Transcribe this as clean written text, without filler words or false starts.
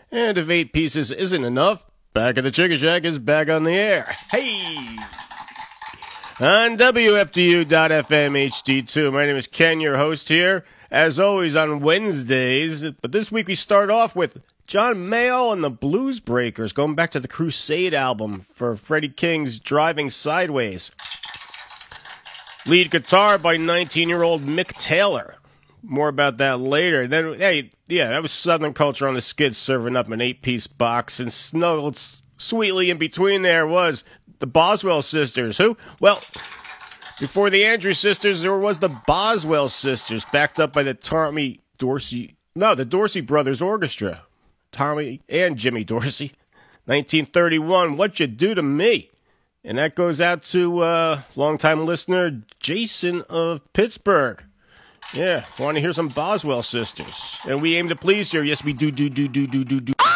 And if 8 pieces isn't enough, Back at the Chicken Shack is back on the air. Hey! On WFDU.FM HD2. My name is Ken, your host here, as always on Wednesdays. But this week we start off with John Mayall and the Blues Breakers, going back to the Crusade album for Freddie King's Driving Sideways. Lead guitar by 19-year-old Mick Taylor. More about that later. Then, that was Southern Culture on the Skids serving up an 8-piece box, and snuggled sweetly in between there was the Boswell Sisters. Who? Well, before the Andrews Sisters, there was the Boswell Sisters, backed up by the the Dorsey Brothers Orchestra. Tommy and Jimmy Dorsey. 1931, What You Do to Me. And that goes out to longtime listener Jason of Pittsburgh. Yeah, want to hear some Boswell Sisters. And we aim to please her. Yes, we do.